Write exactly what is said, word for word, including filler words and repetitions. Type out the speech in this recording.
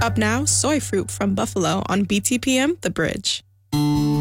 Up now, Soy Fruit from Buffalo on B T P M The Bridge.